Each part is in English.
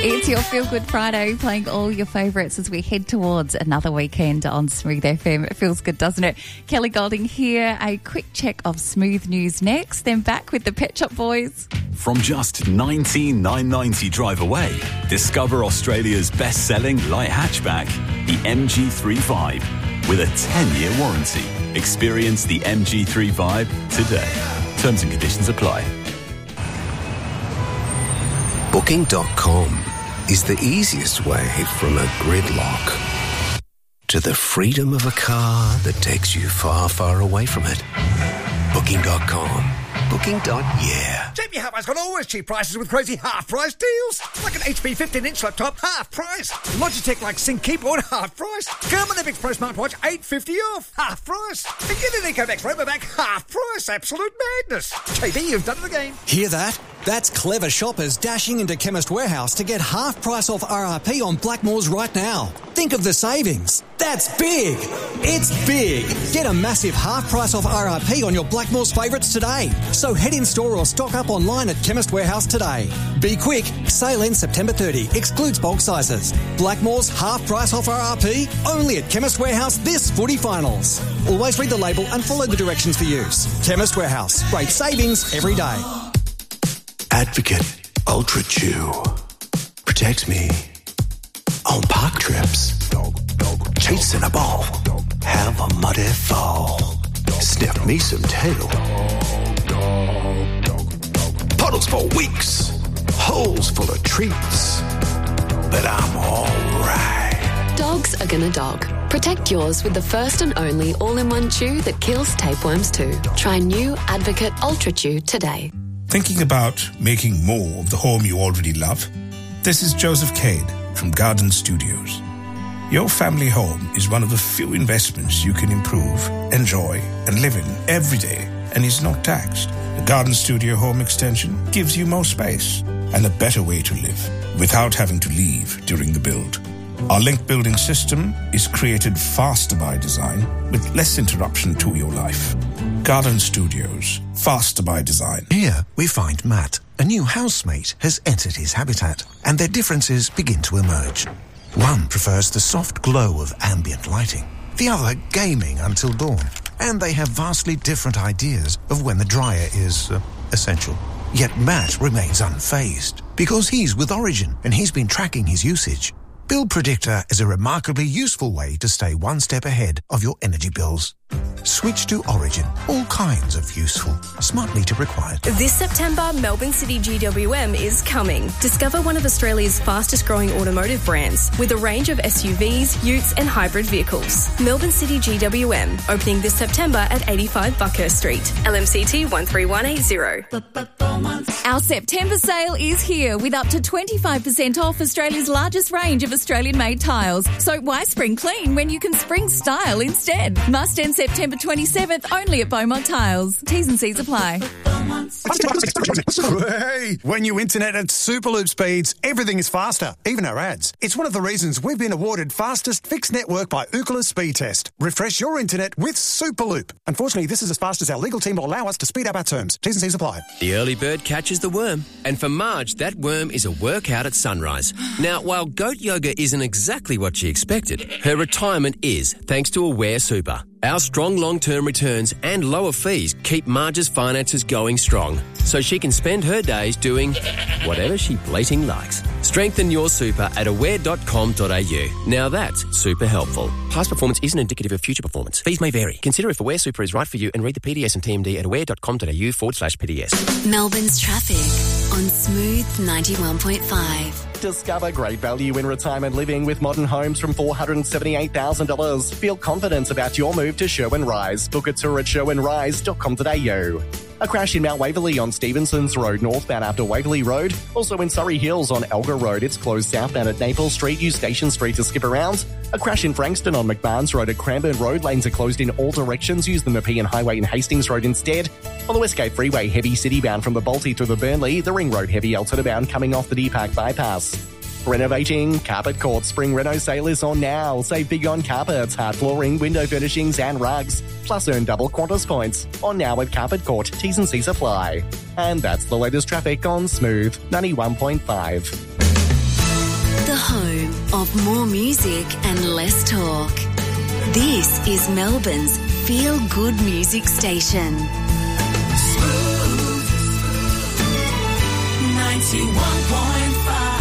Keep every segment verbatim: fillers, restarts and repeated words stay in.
It's your Feel Good Friday, playing all your favourites as we head towards another weekend on Smooth F M. It feels good, doesn't it? Kelly Golding here. A quick check of Smooth news next, then back with the Pet Shop Boys. From just nineteen thousand nine hundred ninety drive away, discover Australia's best-selling light hatchback, the M G three five, with a ten-year warranty. Experience the M G three five today. Terms and conditions apply. Booking dot com is the easiest way from a gridlock to the freedom of a car that takes you far, far away from it. Booking dot com. Booking. Yeah. J B Hi-Fi's got always cheap prices with crazy half-price deals. Like an H P fifteen inch laptop, half price. Logitech like Sync keyboard, half price. Garmin Epix Pro smartwatch, eight fifty off, half price. And get an EcoMax Robovac, half price. Absolute madness. J B, you've done it again. Hear that? That's clever shoppers dashing into Chemist Warehouse to get half price off R R P on Blackmores right now. Think of the savings. That's big. It's big. Get a massive half price off R R P on your Blackmores favourites today. So head in store or stock up online at Chemist Warehouse today. Be quick. Sale ends September thirtieth. Excludes bulk sizes. Blackmores half price off R R P only at Chemist Warehouse this footy finals. Always read the label and follow the directions for use. Chemist Warehouse. Great savings every day. Advocate Ultra Chew protects me on park trips. Chasing a ball, have a muddy fall. Sniff me some tail. Puddles for weeks, holes full of treats. But I'm alright. Dogs are gonna dog. Protect yours with the first and only all-in-one chew that kills tapeworms too. Try new Advocate Ultra Chew today. Thinking about making more of the home you already love? This is Joseph Cade from Garden Studios. Your family home is one of the few investments you can improve, enjoy, and live in every day, and is not taxed. The Garden Studio Home Extension gives you more space and a better way to live without having to leave during the build. Our link building system is created faster by design with less interruption to your life. Garden Studios, faster by design. Here we find Matt. A new housemate has entered his habitat, and their differences begin to emerge. One prefers the soft glow of ambient lighting, the other gaming until dawn, and they have vastly different ideas of when the dryer is uh, essential. Yet Matt remains unfazed because he's with Origin and he's been tracking his usage. Bill Predictor is a remarkably useful way to stay one step ahead of your energy bills. Switch to Origin. All kinds of useful. Smart meter required. This September, Melbourne City G W M is coming. Discover one of Australia's fastest growing automotive brands with a range of S U Vs, utes and hybrid vehicles. Melbourne City G W M, opening this September at eighty-five Buckhurst Street. L M C T one three one eight zero. Our September sale is here with up to twenty-five percent off Australia's largest range of Australian-made tiles. So why spring clean when you can spring style instead? Must end September twenty-seventh only at Beaumont Tiles. T's and C's apply. Hey, when you internet at Superloop speeds, everything is faster, even our ads. It's one of the reasons we've been awarded fastest fixed network by Ookla Speed Test. Refresh your internet with Superloop. Unfortunately, this is as fast as our legal team will allow us to speed up our terms. T's and C's apply. The early bird catches the worm. And for Marge, that worm is a workout at sunrise. Now, while goat yoga isn't exactly what she expected, her retirement is, thanks to Aware Super. Our strong long-term returns and lower fees keep Marge's finances going strong, so she can spend her days doing whatever she bleating likes. Strengthen your super at aware dot com dot a u. Now that's super helpful. Past performance isn't indicative of future performance. Fees may vary. Consider if Aware Super is right for you and read the P D S and T M D at aware dot com dot a u forward slash P D S. Melbourne's traffic on Smooth ninety-one point five. Discover great value in retirement living with modern homes from four hundred seventy-eight thousand dollars. Feel confident about your move to Sherwin Rise. Book a tour at sherwin rise dot com dot a u. A crash in Mount Waverley on Stevenson's Road northbound after Waverley Road. Also in Surrey Hills on Elgar Road. It's closed southbound at Naples Street. Use Station Street to skip around. A crash in Frankston on McMahon's Road at Cranbourne Road. Lanes are closed in all directions. Use the Nepean Highway and Hastings Road instead. On the Westgate Freeway, heavy citybound from the Balti through the Burnley. The Ring Road heavy alternate bound coming off the D-Park bypass. Renovating? Carpet Court Spring Reno sale is on now. Save big on carpets, hard flooring, window furnishings and rugs. Plus earn double Qantas points. On now at Carpet Court. T's and C's apply. And that's the latest traffic on Smooth ninety-one point five. the home of more music and less talk. This is Melbourne's Feel Good Music Station. Smooth, ninety-one point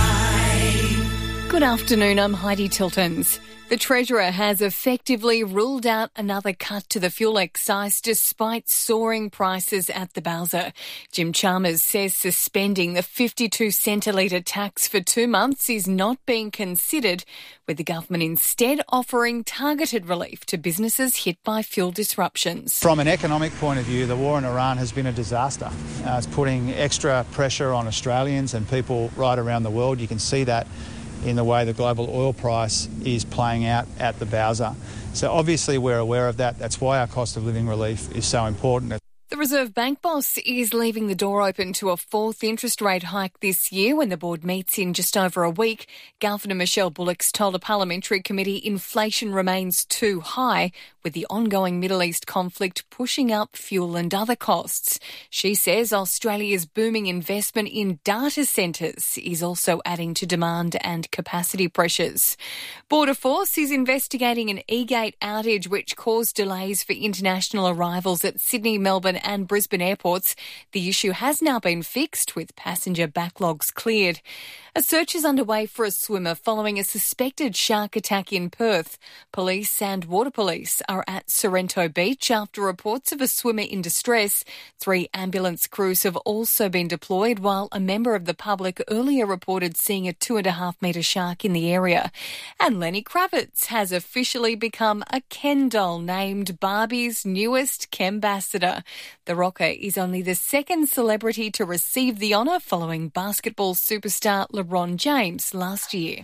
five. Good afternoon, I'm Heidi Tiltons. The Treasurer has effectively ruled out another cut to the fuel excise despite soaring prices at the Bowser. Jim Chalmers says suspending the fifty-two cent a litre tax for two months is not being considered, with the government instead offering targeted relief to businesses hit by fuel disruptions. From an economic point of view, the war in Iran has been a disaster. Uh, it's putting extra pressure on Australians and people right around the world. You can see that in the way the global oil price is playing out at the Bowser. So obviously we're aware of that. That's why our cost of living relief is so important. The Reserve Bank boss is leaving the door open to a fourth interest rate hike this year when the board meets in just over a week. Governor Michelle Bullock's told a parliamentary committee inflation remains too high, with the ongoing Middle East conflict pushing up fuel and other costs. She says Australia's booming investment in data centres is also adding to demand and capacity pressures. Border Force is investigating an e-gate outage which caused delays for international arrivals at Sydney, Melbourne and Brisbane airports. The issue has now been fixed, with passenger backlogs cleared. A search is underway for a swimmer following a suspected shark attack in Perth. Police and water police are at Sorrento Beach after reports of a swimmer in distress. Three ambulance crews have also been deployed, while a member of the public earlier reported seeing a two and a half metre shark in the area. And Lenny Kravitz has officially become a Ken doll, named Barbie's newest Kembassador. The rocker is only the second celebrity to receive the honour, following basketball superstar LeBron James last year.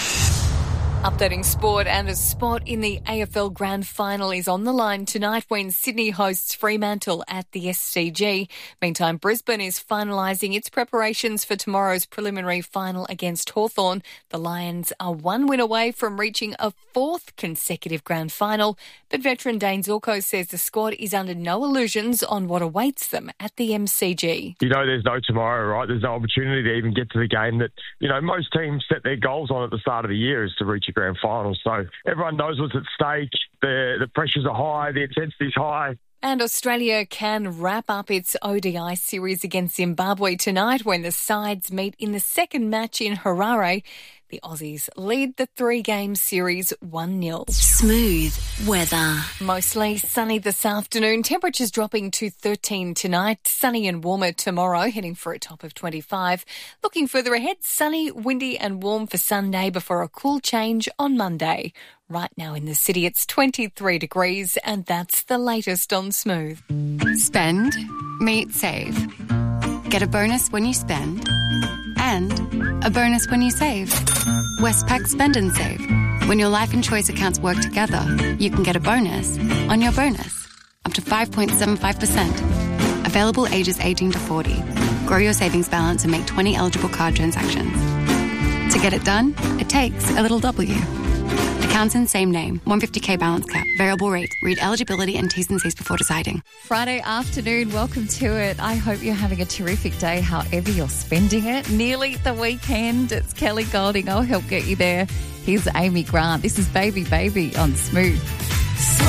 Updating sport, and a spot in the A F L Grand Final is on the line tonight when Sydney hosts Fremantle at the S C G. Meantime, Brisbane is finalising its preparations for tomorrow's preliminary final against Hawthorn. The Lions are one win away from reaching a fourth consecutive Grand Final, but veteran Dane Zorko says the squad is under no illusions on what awaits them at the M C G. You know, there's no tomorrow, right? There's no opportunity to even get to the game that, you know, most teams set their goals on at the start of the year, is to reach a grand final. So everyone knows what's at stake. The the pressures are high, the intensity's high. And Australia can wrap up its O D I series against Zimbabwe tonight when the sides meet in the second match in Harare. The Aussies lead the three-game series one nil. Smooth weather. Mostly sunny this afternoon. Temperatures dropping to thirteen tonight. Sunny and warmer tomorrow, heading for a top of twenty-five. Looking further ahead, sunny, windy and warm for Sunday before a cool change on Monday. Right now in the city, it's twenty-three degrees, and that's the latest on Smooth. Spend, meet, save. Get a bonus when you spend, and a bonus when you save. Westpac Spend and Save. When your life and choice accounts work together, you can get a bonus on your bonus, up to five point seven five percent. Available ages eighteen to forty. Grow your savings balance and make twenty eligible card transactions. To get it done, it takes a little W. Accounts in same name. one hundred fifty k balance cap. Variable rate. Read eligibility and T's and C's before deciding. Friday afternoon, welcome to it. I hope you're having a terrific day, however you're spending it. Nearly the weekend. It's Kelly Golding. I'll help get you there. Here's Amy Grant. This is Baby Baby on Smooth.